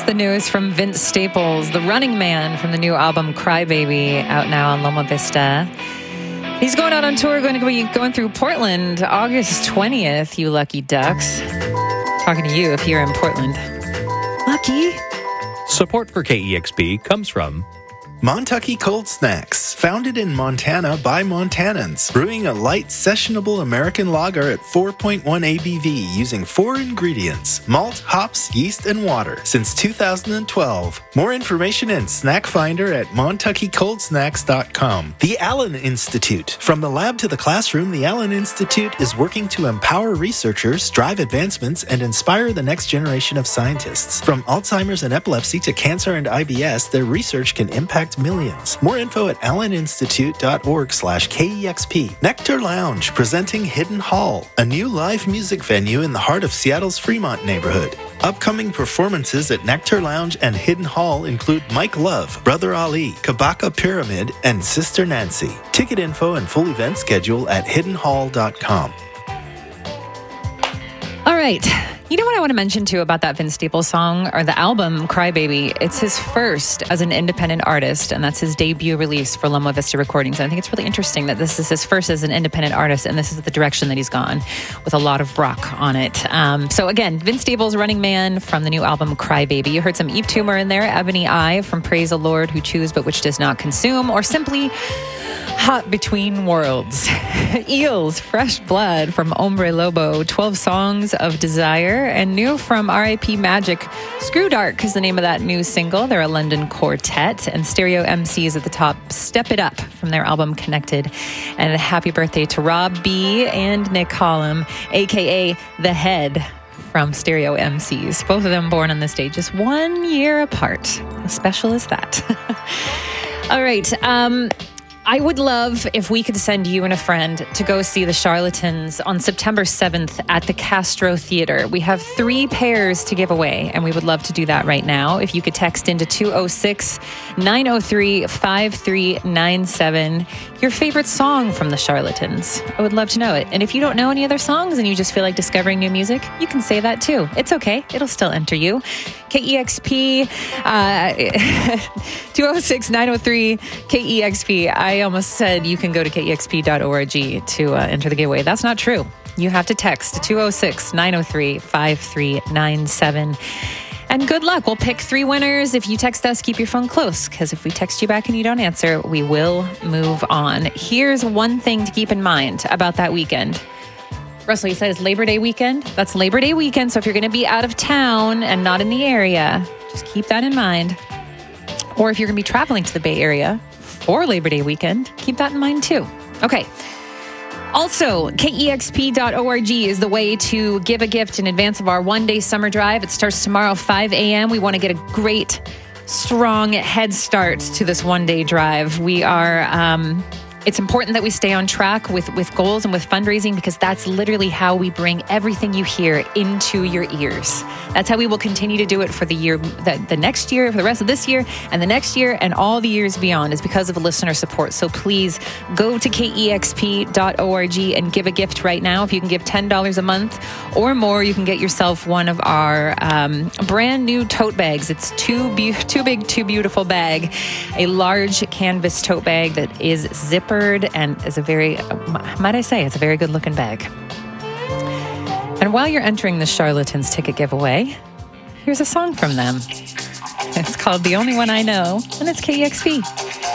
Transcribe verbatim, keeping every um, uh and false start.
the newest from Vince Staples, the Running Man from the new album Crybaby, out now on Loma Vista. He's going out on tour, going to be going through Portland August twentieth, you lucky ducks. Talking to you if you're in Portland. Lucky. Support for K E X P comes from Montucky Cold Snacks, founded in Montana by Montanans, brewing a light, sessionable American lager at four point one A B V using four ingredients: malt, hops, yeast, and water since two thousand twelve. More information and snack finder at montucky cold snacks dot com. The Allen Institute. From the lab to the classroom, the Allen Institute is working to empower researchers, drive advancements, and inspire the next generation of scientists. From Alzheimer's and epilepsy to cancer and I B S, their research can impact millions. More info at alleninstitute.org slash KEXP. Nectar Lounge, presenting Hidden Hall, a new live music venue in the heart of Seattle's Fremont neighborhood. Upcoming performances at Nectar Lounge and Hidden Hall include Mike Love, Brother Ali, Kabaka Pyramid, and Sister Nancy. Ticket info and full event schedule at hidden hall dot com. All right. You know what I want to mention too about that Vince Staples song or the album Crybaby? It's his first as an independent artist, and that's his debut release for Loma Vista Recordings. And I think it's really interesting that this is his first as an independent artist, and this is the direction that he's gone with a lot of rock on it. Um, so again, Vince Staples, Running Man from the new album Crybaby. You heard some Eve Toomer in there, Ebony Eye from Praise the Lord Who Chews But Which Does Not Consume, or simply Hot Between Worlds. Eels, Fresh Blood from Hombre Lobo, twelve Songs of Desire, and new from R I P Magic, Screw Dark is the name of that new single. They're a London quartet, and Stereo M Cs at the top, Step It Up from their album Connected. And a happy birthday to Rob B. and Nick Hollum, a k a. The Head from Stereo M Cs. Both of them born on this day, just one year apart. How special is that? All right. Um... I would love if we could send you and a friend to go see the Charlatans on September seventh at the Castro Theater. We have three pairs to give away, and we would love to do that right now. If you could text into two oh six, nine oh three, five three nine seven your favorite song from the Charlatans. I would love to know it. And if you don't know any other songs and you just feel like discovering new music, you can say that too. It's okay. It'll still enter you. K E X P, uh, two oh six, nine oh three, K E X P. I almost said you can go to K E X P dot org to uh, enter the giveaway. That's not true. You have to text two oh six, nine oh three, five three nine seven. And good luck. We'll pick three winners. If you text us, keep your phone close, because if we text you back and you don't answer, we will move on. Here's one thing to keep in mind about that weekend. Russell, you said it's Labor Day weekend. That's Labor Day weekend. So if you're going to be out of town and not in the area, just keep that in mind. Or if you're going to be traveling to the Bay Area for Labor Day weekend, keep that in mind too. Okay. Also, K E X P dot org is the way to give a gift in advance of our one-day summer drive. It starts tomorrow, five a.m. We want to get a great, strong head start to this one-day drive. We are... Um, It's important that we stay on track with, with goals and with fundraising, because that's literally how we bring everything you hear into your ears. That's how we will continue to do it for the year, the, the next year, for the rest of this year, and the next year, and all the years beyond, is because of listener support. So please go to K E X P dot org and give a gift right now. If you can give ten dollars a month or more, you can get yourself one of our um, brand new tote bags. It's too, be- too big, too beautiful bag. A large canvas tote bag that is zippered and is a very, might I say, it's a very good looking bag. And while you're entering the Charlatans ticket giveaway, here's a song from them. It's called The Only One I Know, and it's K E X P.